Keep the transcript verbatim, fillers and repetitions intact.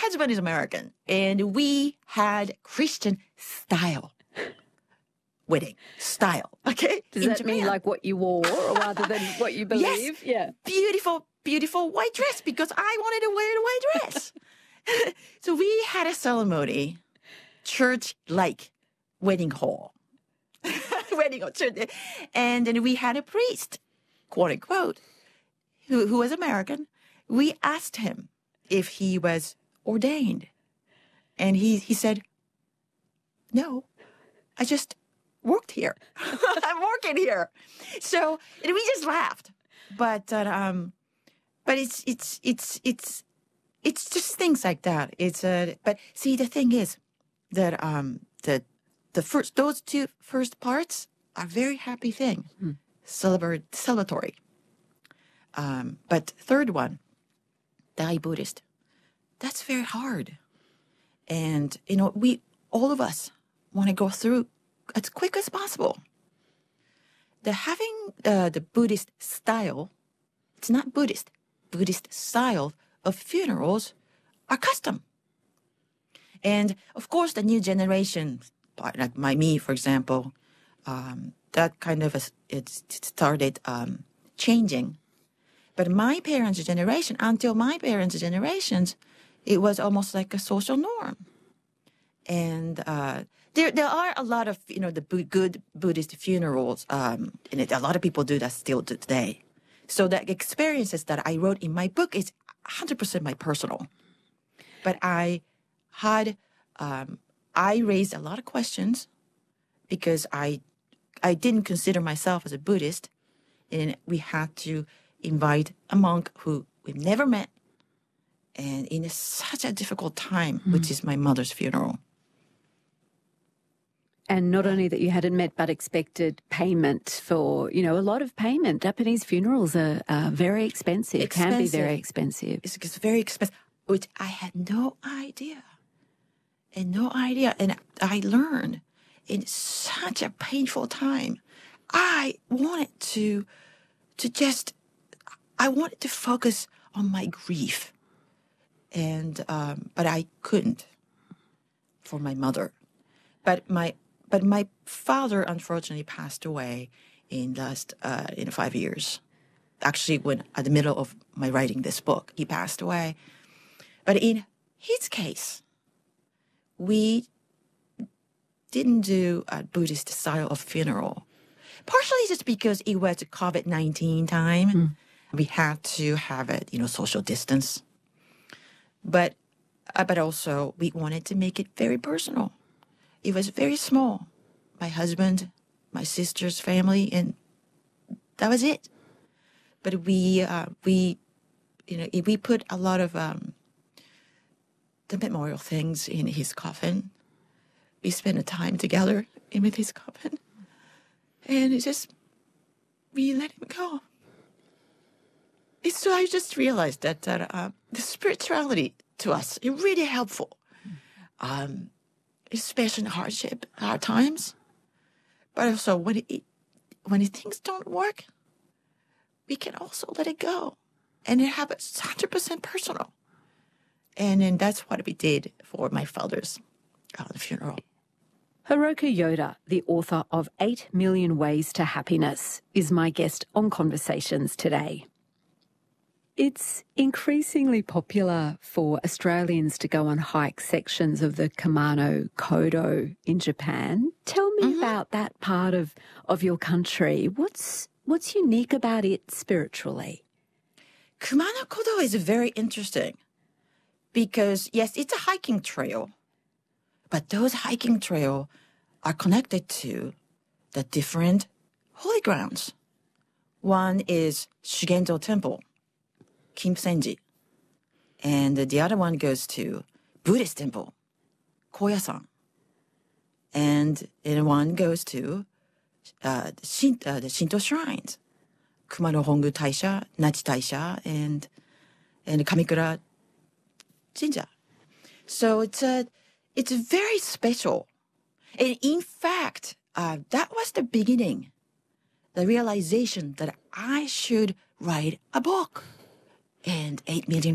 husband is American, and we had Christian style wedding style. Okay, Does in that Japan. mean like what you wore rather than what you believe? Yes. Yeah. Beautiful, beautiful white dress because I wanted to wear the white dress. So we had a ceremony, church-like wedding hall, wedding hall, church, and then we had a priest, quote unquote, who, who was American. We asked him if he was ordained, and he he said, "No, I just worked here. I'm working here." So and we just laughed, but uh, um, but it's it's it's it's. It's just things like that. It's a, uh, but see, the thing is that um, the the first those two first parts are very happy thing, mm. Celebrate, celebratory. Um, but third one, Dai Buddhist, that's very hard, and you know we all of us want to go through as quick as possible. The having uh, the Buddhist style, it's not Buddhist, Buddhist style of funerals are custom. And of course, the new generation, like my me, for example, um, that kind of a, it started um, changing. But my parents' generation, until my parents' generations, it was almost like a social norm. And uh, there, there are a lot of you know the good Buddhist funerals, um, and it, a lot of people do that still today. So the experiences that I wrote in my book is one hundred percent my personal. But I had, um, I raised a lot of questions because I, I didn't consider myself as a Buddhist, and we had to invite a monk who we've never met, and in a, such a difficult time, mm. which is my mother's funeral. And not only that you hadn't met, but expected payment for, you know, a lot of payment. Japanese funerals are, are very expensive, expensive, can be very expensive. It's, it's very expensive, which I had no idea. And no idea. And I learned in such a painful time, I wanted to, to just, I wanted to focus on my grief. And, um, but I couldn't for my mother. But my But my father, unfortunately, passed away in last uh, in five years. Actually, when at the middle of my writing this book, he passed away. But in his case, we didn't do a Buddhist style of funeral. Partially just because it was a COVID nineteen time. Mm. We had to have it, you know, social distance. But, uh, but also, we wanted to make it very personal. It was very small. My husband, my sister's family, and that was it. But we, uh, we, you know, we put a lot of um, the memorial things in his coffin. We spent a time together in with his coffin, and it just we let him go. It's so I just realized that that uh, the spirituality to us is really helpful. Um, especially in hardship, hard times. But also when it, when things don't work, we can also let it go. And it happens one hundred percent personal. And then that's what we did for my father's uh, funeral. Hiroko Yoda, the author of Eight Million Ways to Happiness, is my guest on Conversations today. It's increasingly popular for Australians to go on hike sections of the Kumano Kodo in Japan. Tell me mm-hmm. about that part of, of your country. What's what's unique about it spiritually? Kumano Kodo is very interesting because, yes, it's a hiking trail, but those hiking trails are connected to the different holy grounds. One is Shugendo Temple, Kimsenji. And the other one goes to Buddhist temple, Koyasan. And, and one goes to uh, the, Shin, uh, the Shinto shrines, Kumano Hongu Taisha, Nachi Taisha, and, and Kamikura Jinja. So it's a, it's very special. And in fact, uh, that was the beginning, the realization that I should write a book. And eight million